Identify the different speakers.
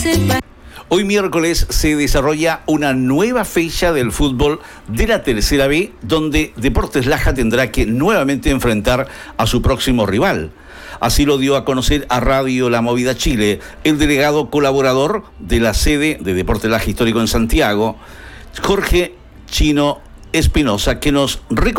Speaker 1: Hoy miércoles se desarrolla una nueva fecha del fútbol de la Tercera B, donde Deportes Laja tendrá que nuevamente enfrentar a su próximo rival. Así lo dio a conocer a Radio La Movida Chile el delegado colaborador de la sede de Deportes Laja Histórico en Santiago, Jorge Chino Espinosa, que nos